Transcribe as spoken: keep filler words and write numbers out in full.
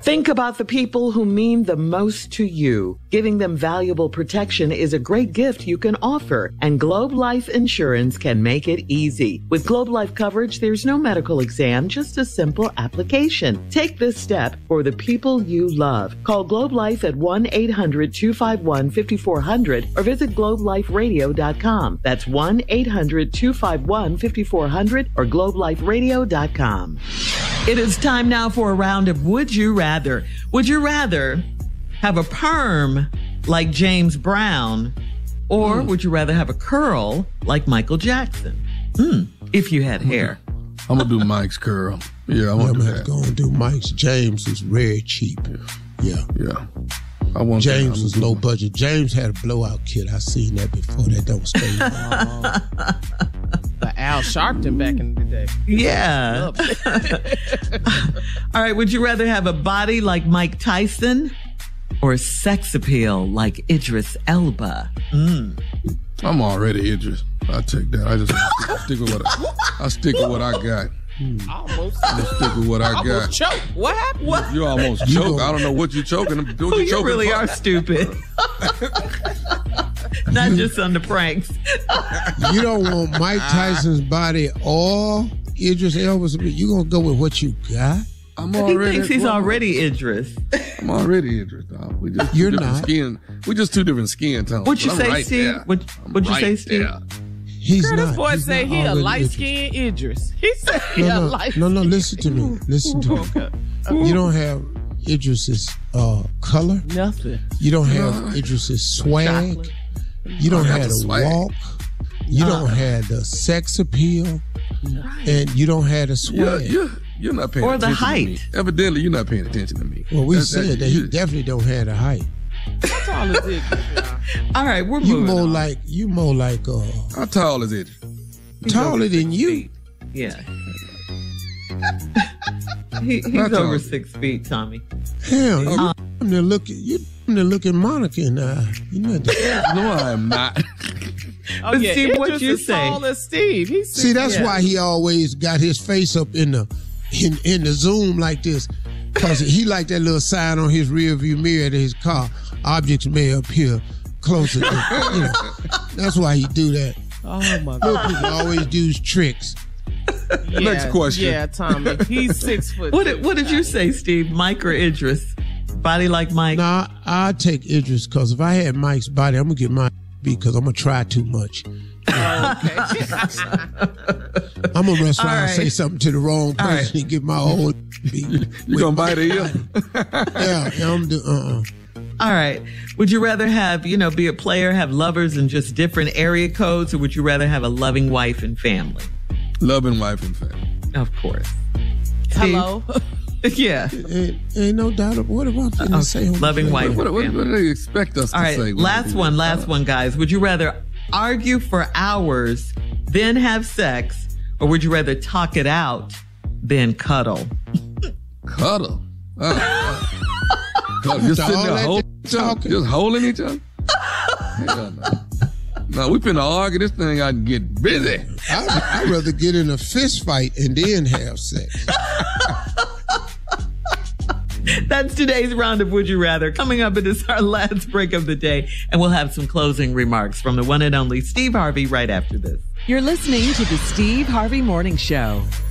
Think about the people who mean the most to you. Giving them valuable protection is a great gift you can offer, and Globe Life Insurance can make it easy. With Globe Life coverage, there's no medical exam, just a simple application. Take this step for the people you love. Call Globe Life at one eight hundred two five one five four zero zero or visit globe life radio dot com. That's one eight hundred two five one five four zero zero or globe life radio dot com. It is time now for a round of Would You Rather. Would you rather have a perm like James Brown, or mm. would you rather have a curl like Michael Jackson? Mm, if you had hair. I'm going to do Mike's curl. Yeah, I want to do that. I'm going to do Mike's. James is very cheap. Yeah. Yeah. I want James that. was low budget. James had a blowout kit. I seen that before. That don't stay. The Al Sharpton back in the day. Yeah. All right. Would you rather have a body like Mike Tyson or sex appeal like Idris Elba? Mm. I'm already Idris. I take that. I just I stick with what I, I stick with what I got. Hmm. Almost. I stick with what I got. Almost choked. What happened? What? You almost You choked. go- I don't know what you're choking. What Oh, you you choking really for? are stupid. Not just on the pranks. You don't want Mike Tyson's body or Idris Elba's. You gonna go with what you got? I'm He already. thinks he's well, already Idris. I'm already Idris. Dog. We just You're two different not. Skin. We just two different skin tones. What'd you But I'm say, right Steve? there. What- I'm what'd you right say, Steve? there. He's Curtis not. boy He's said not he a already light Idris. skinned Idris. He said he No, a no, light no, no. Listen to me. Listen to me. You don't have Idris's uh, color. Nothing. You don't have Idris's swag. Chocolate. You don't I got have the the swag. walk. You don't have the sex appeal. And you don't have the Yeah, swag. you're, you're not paying Or the attention height. to me. Evidently, you're not paying attention to me. Well, we That's- said that's- that he you- definitely don't have the height. How tall is Idris, y'all? All right, we're You moving more on. like you more like uh How tall is it? He's taller over than six you. feet. Yeah. he, he's Not over tall. six feet, Tommy. hell. You uh, to look at you to look at Monica and I. You know that. No, I am not. Oh, But yeah, Steve, what Idris you is say? tall as Steve. He's See, that's Yeah. why he always got his face up in the in, in the Zoom like this. Cause he like that little sign on his rear view mirror of his car. Objects may appear closer. To, you know, that's why he do that. Oh my Little God. people always do tricks. Yeah, Next question. Yeah, Tommy. He's six foot. What two. did, what did you say, Steve? Mike or Idris? Body like Mike? Nah, I take Idris because if I had Mike's body, I'm gonna get my because I'm gonna try too much. Oh, okay. I'm gonna mess All around and right. say something to the wrong person All right. and get my whole beat. You gonna bite her ear? Yeah, yeah, I'm do. Uh, uh All right. Would you rather have, you know, be a player, have lovers in just different area codes, or would you rather have a loving wife and family? Loving wife and family. Of course. Hello. Yeah. ain't, ain't no doubt. Of, what am I finna Okay. say? on the Loving play? wife. What, what, what do they expect us All to right. say? when Last we do one, this? last one, guys. Would you rather argue for hours, then have sex, or would you rather talk it out, then cuddle? Cuddle. Uh, uh, cuddle. Just After sitting all there that holding each other. talking. Just holding each other. Hell no. No, we finna argue this thing out and get busy. I, I'd rather get in a fist fight and then have sex. That's today's round of Would You Rather. Coming up, it is our last break of the day, and we'll have some closing remarks from the one and only Steve Harvey right after this. You're listening to the Steve Harvey Morning Show.